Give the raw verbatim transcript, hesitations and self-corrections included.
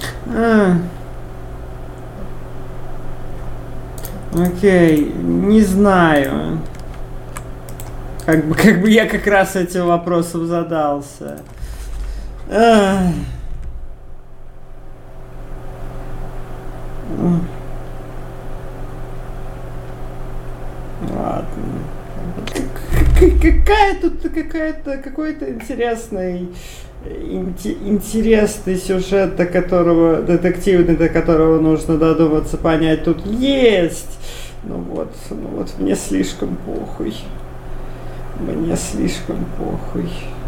А, окей, не знаю. Как бы, как бы я как раз этим вопросом задался. А. Ладно. Какая тут какая-то какой-то интересный интересный сюжет, до которого детективный, до которого нужно додуматься, понять, тут есть. Ну вот, ну вот мне слишком похуй. Мне слишком похуй.